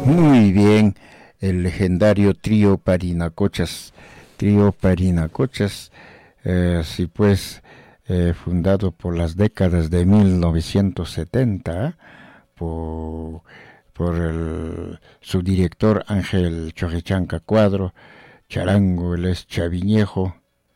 Muy bien, el legendario trío Parinacochas. Trío Parinacochas, sí pues, fundado por las décadas de 1970 por, su director Ángel Chorrichanca Cuadro, charango, él es chaviñejo,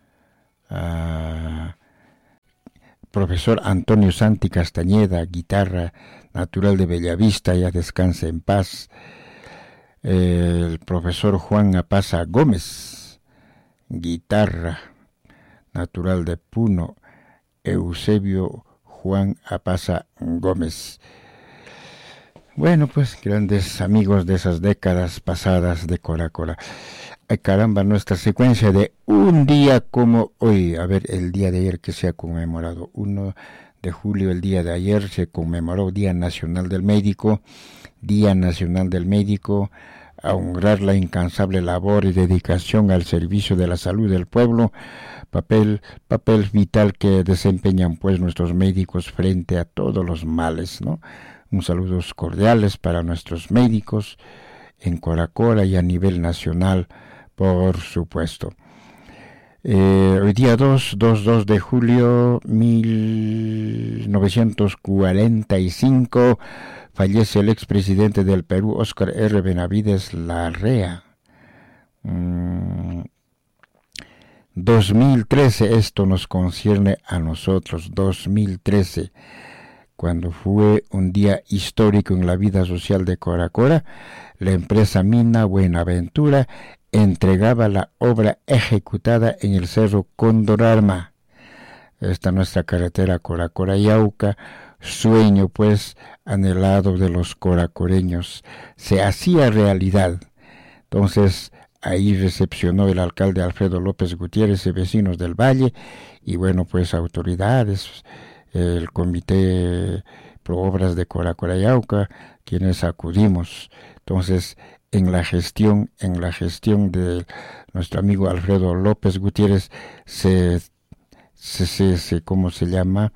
ah, profesor Antonio Santi Castañeda, guitarra, natural de Bellavista, ya descansa en paz. El profesor Juan Apaza Gómez, guitarra, natural de Puno. Eusebio Juan Apaza Gómez. Bueno, pues grandes amigos de esas décadas pasadas de Cora Cora. Ay, caramba, nuestra secuencia de un día como hoy. A ver, el día de ayer que se ha conmemorado. 1 de julio, el día de ayer, se conmemoró Día Nacional del Médico. Día Nacional del Médico, a honrar la incansable labor y dedicación al servicio de la salud del pueblo, papel vital que desempeñan pues nuestros médicos frente a todos los males, ¿no? Un saludos cordiales para nuestros médicos en Cora Cora y a nivel nacional, por supuesto. Hoy día 2 de julio 1945 fallece el expresidente del Perú, Óscar R. Benavides Larrea. 2013, esto nos concierne a nosotros, 2013, cuando fue un día histórico en la vida social de Cora Cora. La empresa Mina Buenaventura entregaba la obra ejecutada en el Cerro Condorarma. Esta nuestra carretera Cora Cora Yauca, sueño pues anhelado de los coracoreños, se hacía realidad. Entonces ahí recepcionó el alcalde Alfredo López Gutiérrez y vecinos del Valle, y bueno, pues autoridades, el comité pro obras de Cora Cora Yauca, quienes acudimos. Entonces en la gestión de nuestro amigo Alfredo López Gutiérrez ¿cómo se llama?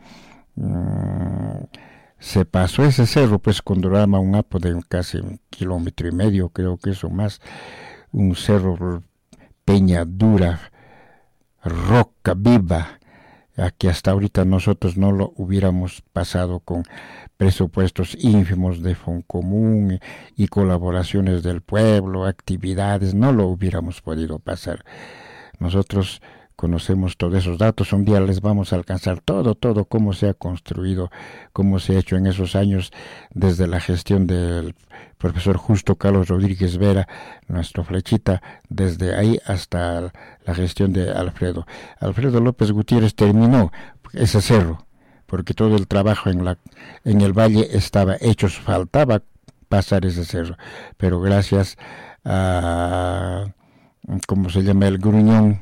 Se pasó ese cerro pues Condorama, un apo de casi 1,5 kilómetros, creo que eso más, un cerro peña dura, roca viva, a que hasta ahorita nosotros no lo hubiéramos pasado con presupuestos ínfimos de Foncomún y colaboraciones del pueblo, actividades, no lo hubiéramos podido pasar. Nosotros conocemos todos esos datos, un día les vamos a alcanzar todo, cómo se ha construido, cómo se ha hecho en esos años, desde la gestión del profesor Justo Carlos Rodríguez Vera, nuestro flechita, desde ahí hasta la gestión de Alfredo López Gutiérrez. Terminó ese cerro, porque todo el trabajo en el valle estaba hecho, faltaba pasar ese cerro, pero gracias a, ¿cómo se llama? El Gruñón,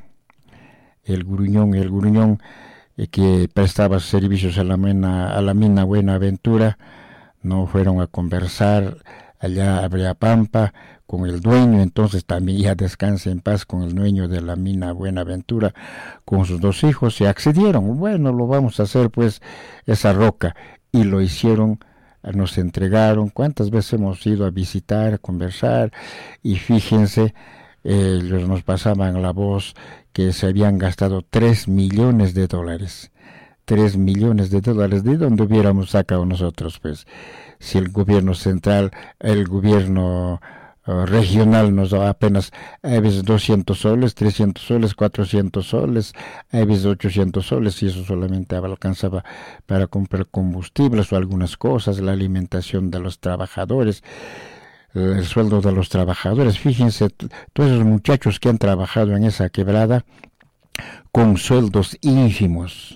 que prestaba servicios a la mina Buenaventura, no fueron a conversar allá a Breapampa con el dueño. Entonces también ya descansa en paz con el dueño de la mina Buenaventura, con sus 2 hijos, y accedieron. Bueno, lo vamos a hacer pues esa roca, y lo hicieron. Nos entregaron. ¿Cuántas veces hemos ido a visitar, a conversar? Y fíjense, ellos nos pasaban la voz que se habían gastado $3 millones. $3 millones, ¿de dónde hubiéramos sacado nosotros? Pues si el gobierno central, el gobierno regional nos da apenas a veces 200 soles, 300 soles, 400 soles, a veces 800 soles, y eso solamente alcanzaba para comprar combustibles o algunas cosas, la alimentación de los trabajadores, el sueldo de los trabajadores. Fíjense, todos esos muchachos que han trabajado en esa quebrada con sueldos ínfimos,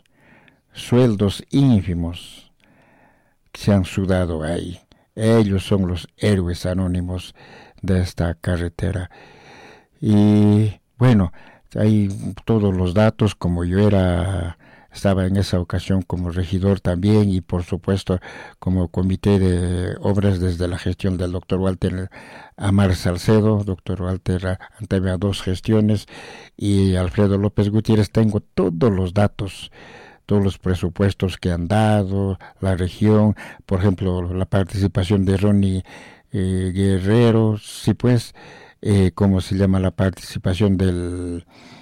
que se han sudado ahí. Ellos son los héroes anónimos de esta carretera. Y bueno, hay todos los datos, como yo estaba en esa ocasión como regidor también, y por supuesto como comité de obras desde la gestión del doctor Walter Amar Salcedo. Doctor Walter ante 2 gestiones, y Alfredo López Gutiérrez. Tengo todos los datos, todos los presupuestos que han dado la región. Por ejemplo, la participación de Ronnie Guerrero, sí pues, ¿cómo se llama? La participación del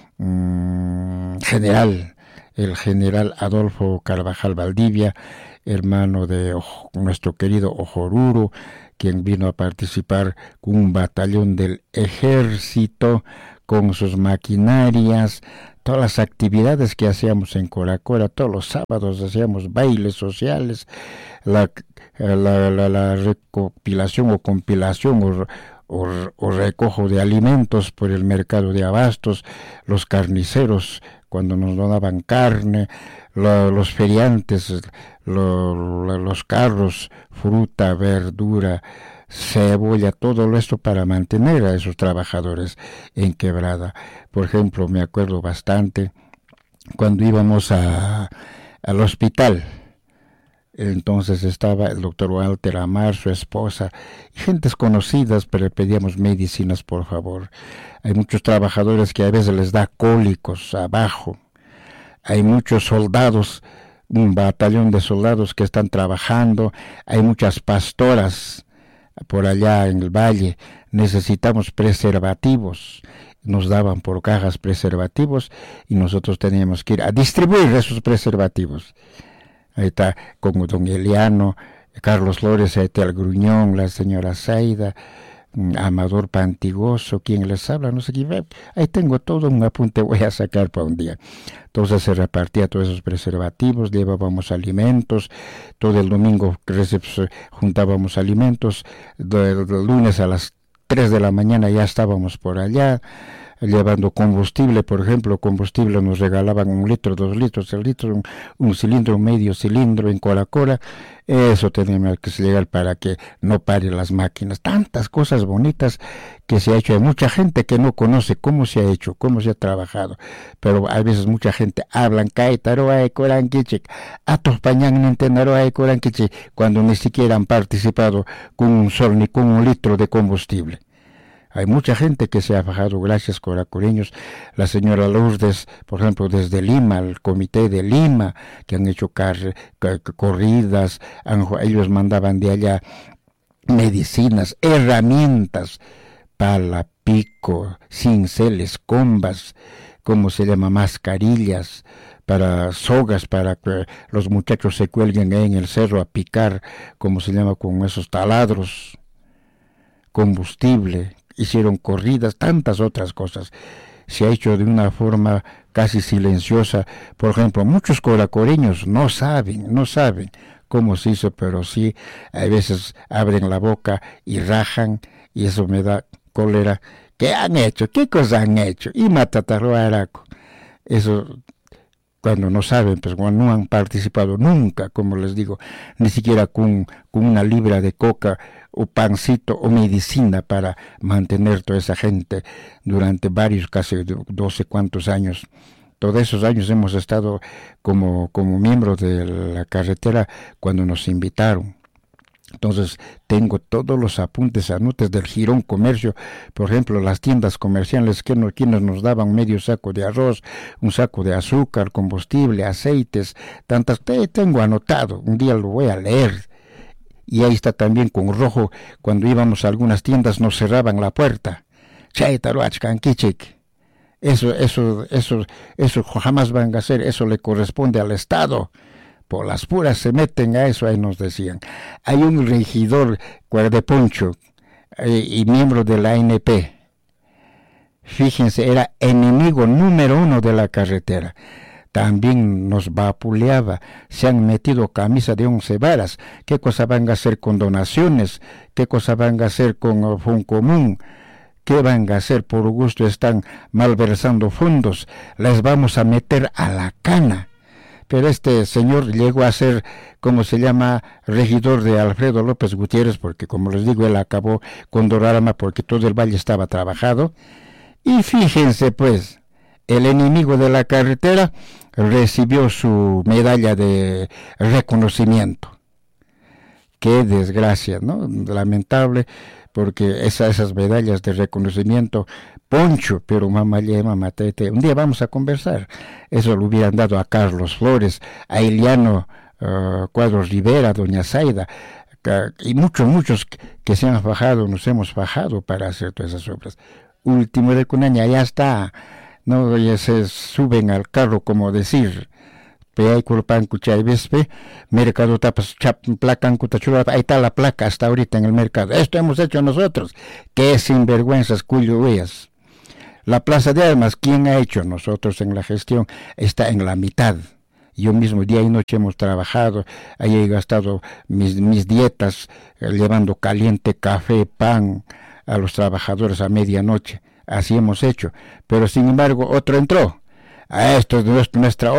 general, el general Adolfo Carvajal Valdivia, hermano de nuestro querido Ojoruro, quien vino a participar con un batallón del ejército, con sus maquinarias, todas las actividades que hacíamos en Coracora, todos los sábados hacíamos bailes sociales, la recopilación o compilación o recojo de alimentos por el mercado de abastos, los carniceros cuando nos donaban carne, los feriantes, los carros, fruta, verdura, cebolla, todo esto para mantener a esos trabajadores en Quebrada. Por ejemplo, me acuerdo bastante cuando íbamos al hospital. Entonces estaba el doctor Walter Amar, su esposa, y gentes conocidas, pero pedíamos medicinas, por favor. Hay muchos trabajadores que a veces les da cólicos abajo. Hay muchos soldados, un batallón de soldados que están trabajando. Hay muchas pastoras por allá en el valle. Necesitamos preservativos. Nos daban por cajas preservativos y nosotros teníamos que ir a distribuir esos preservativos. Ahí está, como don Eliano, Carlos Flores, el Gruñón, la señora Zaida, Amador Pantigoso, quien les habla, no sé qué. Ahí tengo todo un apunte, voy a sacar para un día. Entonces se repartía todos esos preservativos, llevábamos alimentos, todo el domingo juntábamos alimentos, del lunes a las 3 de la mañana ya estábamos por allá, llevando combustible, por ejemplo, combustible nos regalaban 1 litro, 2 litros, el litro, un cilindro, medio cilindro en Coracora. Eso tenemos que llegar para que no paren las máquinas. Tantas cosas bonitas que se ha hecho. Hay mucha gente que no conoce cómo se ha hecho, cómo se ha trabajado, pero a veces mucha gente hablan cuando ni siquiera han participado con un sol ni con 1 litro de combustible. Hay mucha gente que se ha bajado, gracias coracoreños. La señora Lourdes, por ejemplo, desde Lima, el comité de Lima, que han hecho corridas, ellos mandaban de allá medicinas, herramientas, pala, pico, cinceles, combas, ¿cómo se llama? Mascarillas, para sogas, para que los muchachos se cuelguen ahí en el cerro a picar, ¿cómo se llama? Con esos taladros, combustible. Hicieron corridas, tantas otras cosas. Se ha hecho de una forma casi silenciosa. Por ejemplo, muchos coracoreños no saben cómo se hizo, pero sí, a veces abren la boca y rajan, y eso me da cólera. ¿Qué han hecho? ¿Qué cosa han hecho? Y matatarro araco. Eso, cuando no saben, pues cuando no han participado nunca, como les digo, ni siquiera con 1 libra de coca o pancito o medicina para mantener toda esa gente durante varios, casi 12 cuantos años. Todos esos años hemos estado como miembros de la carretera cuando nos invitaron. Entonces tengo todos los apuntes, anotes del Girón Comercio, por ejemplo, las tiendas comerciales quienes nos daban medio saco de arroz, 1 saco de azúcar, combustible, aceites, tantas, tengo anotado, un día lo voy a leer. Y ahí está también con rojo, cuando íbamos a algunas tiendas nos cerraban la puerta. Eso jamás van a hacer, eso le corresponde al Estado. Por las puras se meten a eso, ahí nos decían. Hay un regidor de Poncho y miembro de la ANP. Fíjense, era enemigo número 1 de la carretera. También nos vapuleaba, se han metido camisa de 11 varas. ¿Qué cosa van a hacer con donaciones? ¿Qué cosa van a hacer con Foncomún? ¿Qué van a hacer? Por gusto están malversando fondos. Les vamos a meter a la cana. Pero este señor llegó a ser, ¿cómo se llama?, regidor de Alfredo López Gutiérrez, porque como les digo, él acabó con Dorarama porque todo el valle estaba trabajado. Y fíjense pues, el enemigo de la carretera recibió su medalla de reconocimiento. Qué desgracia, ¿no? Lamentable, porque esas medallas de reconocimiento, Poncho, pero mamá, tete, un día vamos a conversar. Eso lo hubieran dado a Carlos Flores, a Eliano Cuadros Rivera, doña Zaida, y muchos que se han fajado, nos hemos fajado para hacer todas esas obras. Último de Cunaña, ya está, no, ya se suben al carro, como decir, pe culpan cuchay vespe, mercado tapas placan cutachura, ahí está la placa hasta ahorita en el mercado. Esto hemos hecho nosotros, qué sinvergüenzas, cuyo veas. La Plaza de Armas, ¿quién ha hecho? Nosotros en la gestión, está en la mitad. Yo mismo día y noche hemos trabajado, ahí he gastado mis dietas, llevando caliente café, pan a los trabajadores a medianoche. Así hemos hecho. Pero sin embargo, otro entró. A esto es nuestra